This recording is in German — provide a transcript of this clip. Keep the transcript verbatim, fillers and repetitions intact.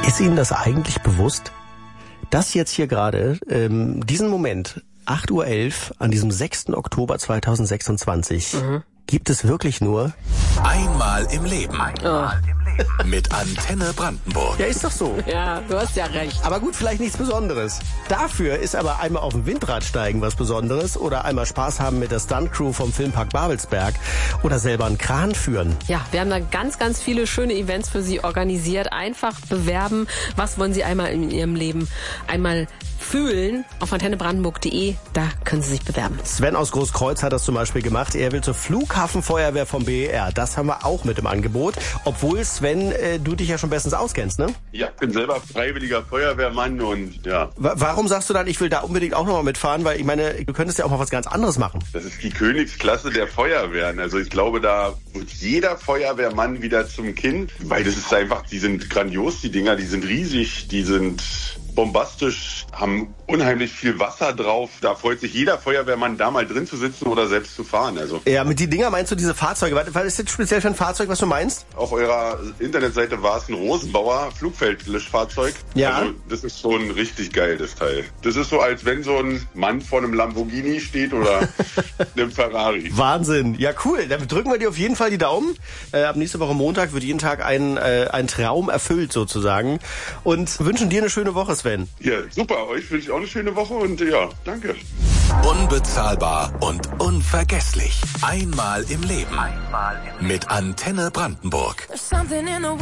Ist Ihnen das eigentlich bewusst? Das jetzt hier gerade, ähm, diesen Moment, acht Uhr elf an diesem sechsten Oktober zweitausendsechsundzwanzig, mhm. gibt es wirklich nur einmal im Leben. Einmal im Leben. Mit Antenne Brandenburg. Ja, ist doch so. Ja, du hast ja recht. Aber gut, vielleicht nichts Besonderes. Dafür ist aber einmal auf dem Windrad steigen was Besonderes oder einmal Spaß haben mit der Stuntcrew vom Filmpark Babelsberg oder selber einen Kran führen. Ja, wir haben da ganz, ganz viele schöne Events für Sie organisiert. Einfach bewerben. Was wollen Sie einmal in Ihrem Leben einmal fühlen? Auf antenne brandenburg punkt de, da können Sie sich bewerben. Sven aus Großkreuz hat das zum Beispiel gemacht. Er will zur Flughafenfeuerwehr vom B E R. Das haben wir auch mit im Angebot. Obwohl, Sven, äh, du dich ja schon bestens auskennst, ne? Ja, ich bin selber freiwilliger Feuerwehrmann und ja. W- warum sagst du dann, ich will da unbedingt auch nochmal mitfahren? Weil ich meine, du könntest ja auch mal was ganz anderes machen. Das ist die Königsklasse der Feuerwehren. Also ich glaube, da wird jeder Feuerwehrmann wieder zum Kind. Weil das ist einfach, die sind grandios, die Dinger, die sind riesig, die sind bombastisch, haben unheimlich viel Wasser drauf. Da freut sich jeder Feuerwehrmann, da mal drin zu sitzen oder selbst zu fahren. Also ja, mit die Dinger meinst du diese Fahrzeuge? Was ist jetzt speziell für ein Fahrzeug, was du meinst? auf eurer Internetseite war es ein Rosenbauer Flugfeldlöschfahrzeug. Ja. Also das ist so ein richtig geiles Teil. Das ist so, als wenn so ein Mann vor einem Lamborghini steht oder einem Ferrari. Wahnsinn. Ja, cool. Dann drücken wir dir auf jeden Fall die Daumen. Äh, ab nächste Woche Montag wird jeden Tag ein, äh, ein Traum erfüllt sozusagen. Und wünschen dir eine schöne Woche, Sven. Ja, super. Euch wünsche ich auch eine schöne Woche und ja, danke. Unbezahlbar und unvergesslich. Einmal im Leben. Einmal im Leben. Mit Antenne Brandenburg.